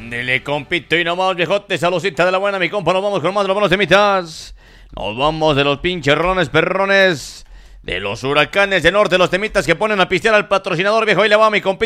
Ándele, compito, y nomás, viejote, saludcita de la buena, mi compa. Nos vamos con más de los buenos temitas. Nos vamos de los pinches rones perrones, de los huracanes del norte, los temitas que ponen a pistear al patrocinador, viejo. Ahí le va, mi compita.